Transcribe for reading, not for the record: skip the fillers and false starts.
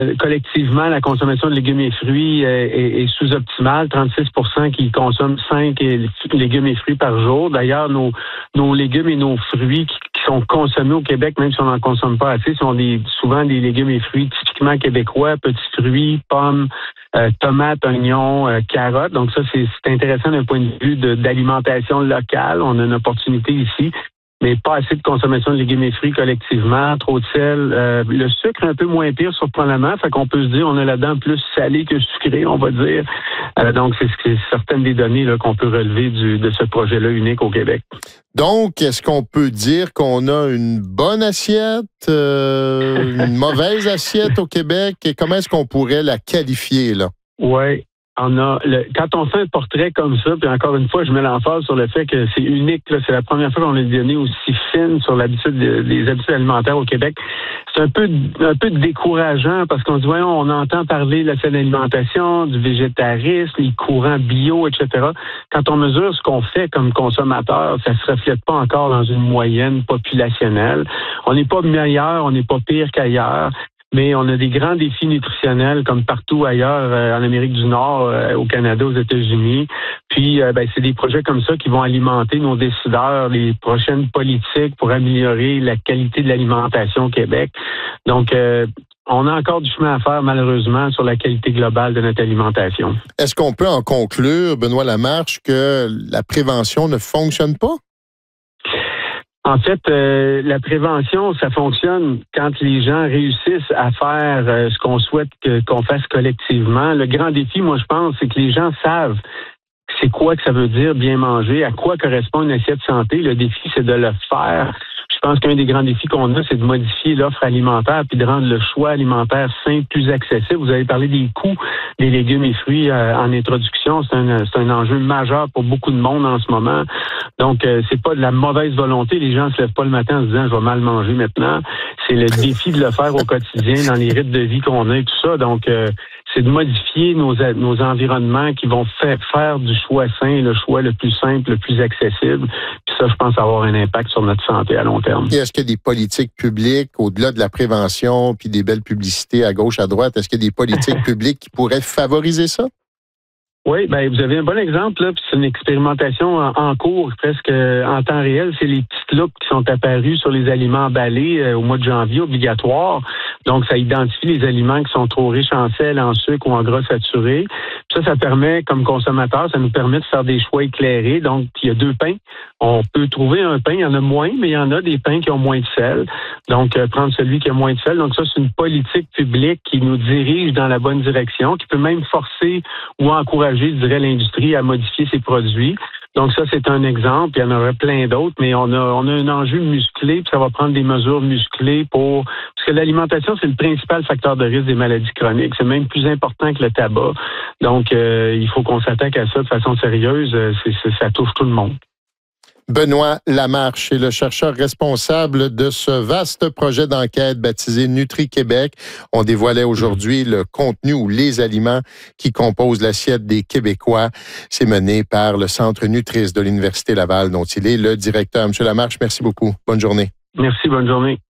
collectivement, la consommation de légumes et fruits est sous-optimale. 36% qui consomment 5 légumes et fruits par jour. D'ailleurs, nos légumes et nos fruits qui sont consommés au Québec, même si on n'en consomme pas assez, sont souvent des légumes et fruits typiquement québécois, petits fruits, pommes, tomates, oignons, carottes. Donc ça, c'est intéressant d'un point de vue d'alimentation locale. On a une opportunité ici, mais pas assez de consommation de légumes et fruits collectivement, trop de sel. Le sucre, un peu moins pire, surprenamment. Fait qu'on peut se dire, on a là-dedans plus salé que sucré, on va dire. Donc, c'est certaines des données là, qu'on peut relever de ce projet-là unique au Québec. Donc, est-ce qu'on peut dire qu'on a une bonne assiette, une mauvaise assiette au Québec? Et comment est-ce qu'on pourrait la qualifier, là? Oui. Quand on fait un portrait comme ça, puis encore une fois, je mets l'emphase sur le fait que c'est unique, là, c'est la première fois qu'on a des données aussi fines sur les habitudes alimentaires au Québec. C'est un peu décourageant parce qu'on se dit, voyons, on entend parler de la saine alimentation, du végétarisme, les courants bio, etc. Quand on mesure ce qu'on fait comme consommateur, ça se reflète pas encore dans une moyenne populationnelle. On n'est pas meilleur, on n'est pas pire qu'ailleurs. Mais on a des grands défis nutritionnels comme partout ailleurs, en Amérique du Nord, au Canada, aux États-Unis. Puis, c'est des projets comme ça qui vont alimenter nos décideurs, les prochaines politiques pour améliorer la qualité de l'alimentation au Québec. Donc, on a encore du chemin à faire, malheureusement, sur la qualité globale de notre alimentation. Est-ce qu'on peut en conclure, Benoît Lamarche, que la prévention ne fonctionne pas? En fait, la prévention, ça fonctionne quand les gens réussissent à faire ce qu'on souhaite qu'on fasse collectivement. Le grand défi, moi, je pense, c'est que les gens savent c'est quoi que ça veut dire bien manger, à quoi correspond une assiette santé. Le défi, c'est de le faire. Je pense qu'un des grands défis qu'on a, c'est de modifier l'offre alimentaire puis de rendre le choix alimentaire sain plus accessible. Vous avez parlé des coûts des légumes et fruits en introduction. C'est un enjeu majeur pour beaucoup de monde en ce moment. Donc, c'est pas de la mauvaise volonté. Les gens se lèvent pas le matin en se disant « je vais mal manger maintenant ». C'est le défi de le faire au quotidien dans les rythmes de vie qu'on a et tout ça. Donc, c'est de modifier nos environnements qui vont faire du choix sain, le choix le plus simple, le plus accessible. Puis ça, je pense avoir un impact sur notre santé à long terme. Et est-ce qu'il y a des politiques publiques, au-delà de la prévention, puis des belles publicités à gauche, à droite, est-ce qu'il y a des politiques publiques qui pourraient favoriser ça? Oui, vous avez un bon exemple, là, puis c'est une expérimentation en cours, presque en temps réel. C'est les petites loupes qui sont apparues sur les aliments emballés au mois de janvier, obligatoire. Donc, ça identifie les aliments qui sont trop riches en sel, en sucre ou en gras saturés. Puis ça permet, comme consommateur, ça nous permet de faire des choix éclairés. Donc, il y a 2 pains. On peut trouver un pain, il y en a moins, mais il y en a des pains qui ont moins de sel. Donc, prendre celui qui a moins de sel. Donc, ça, c'est une politique publique qui nous dirige dans la bonne direction, qui peut même forcer ou encourager, je dirais, l'industrie à modifier ses produits. Donc ça, c'est un exemple. Il y en aurait plein d'autres, mais on a un enjeu musclé, puis ça va prendre des mesures musclées parce que l'alimentation, c'est le principal facteur de risque des maladies chroniques. C'est même plus important que le tabac. Donc, il faut qu'on s'attaque à ça de façon sérieuse. Ça touche tout le monde. Benoît Lamarche est le chercheur responsable de ce vaste projet d'enquête baptisé Nutri-Québec. On dévoilait aujourd'hui le contenu ou les aliments qui composent l'assiette des Québécois. C'est mené par le Centre Nutris de l'Université Laval, dont il est le directeur. Monsieur Lamarche, merci beaucoup. Bonne journée. Merci, bonne journée.